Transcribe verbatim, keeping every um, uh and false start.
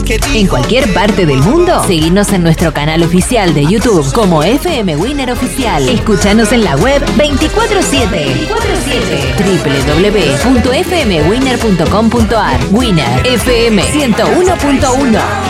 En cualquier parte del mundo, seguinos en nuestro canal oficial de YouTube como F M Winner Oficial. Escuchanos en la web veinticuatro siete. doble u doble u doble u punto f m winner punto com punto a r. Winner F M ciento uno punto uno.